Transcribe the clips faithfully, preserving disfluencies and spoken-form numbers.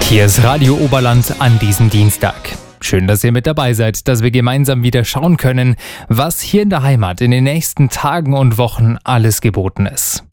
Hier ist Radio Oberland an diesem Dienstag. Schön, dass ihr mit dabei seid, dass wir gemeinsam wieder schauen können, was hier in der Heimat in den nächsten Tagen und Wochen alles geboten ist.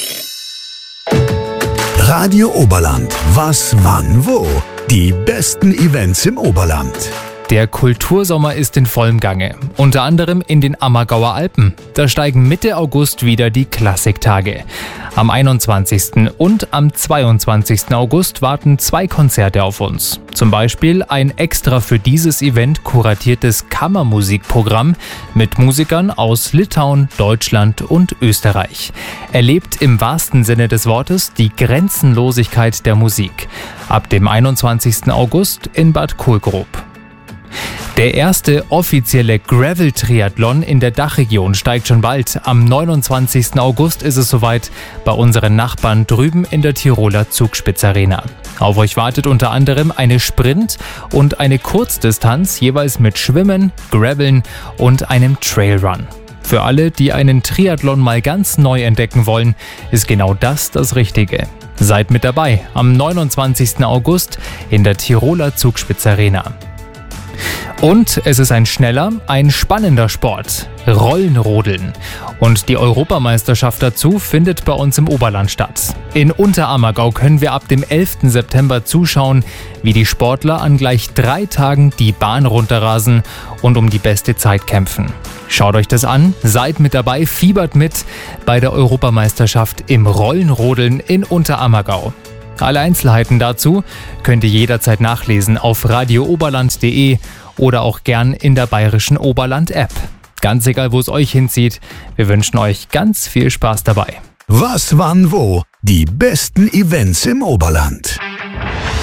Radio Oberland. Was, wann, wo? Die besten Events im Oberland. Der Kultursommer ist in vollem Gange, unter anderem in den Ammergauer Alpen. Da steigen Mitte August wieder die Klassiktage. Am einundzwanzigsten und am zweiundzwanzigsten August warten zwei Konzerte auf uns. Zum Beispiel ein extra für dieses Event kuratiertes Kammermusikprogramm mit Musikern aus Litauen, Deutschland und Österreich. Erlebt im wahrsten Sinne des Wortes die Grenzenlosigkeit der Musik. Ab dem einundzwanzigsten August in Bad Kohlgrub. Der erste offizielle Gravel-Triathlon in der Dachregion steigt schon bald. Am neunundzwanzigsten August ist es soweit bei unseren Nachbarn drüben in der Tiroler Zugspitz-Arena. Auf euch wartet unter anderem eine Sprint- und eine Kurzdistanz, jeweils mit Schwimmen, Graveln und einem Trailrun. Für alle, die einen Triathlon mal ganz neu entdecken wollen, ist genau das das Richtige. Seid mit dabei am neunundzwanzigsten August in der Tiroler Zugspitz-Arena. Und es ist ein schneller, ein spannender Sport. Rollenrodeln. Und die Europameisterschaft dazu findet bei uns im Oberland statt. In Unterammergau können wir ab dem elften September zuschauen, wie die Sportler an gleich drei Tagen die Bahn runterrasen und um die beste Zeit kämpfen. Schaut euch das an, seid mit dabei, fiebert mit bei der Europameisterschaft im Rollenrodeln in Unterammergau. Alle Einzelheiten dazu könnt ihr jederzeit nachlesen auf radio oberland punkt de oder auch gern in der Bayerischen Oberland-App. Ganz egal, wo es euch hinzieht, wir wünschen euch ganz viel Spaß dabei. Was, wann, wo? Die besten Events im Oberland.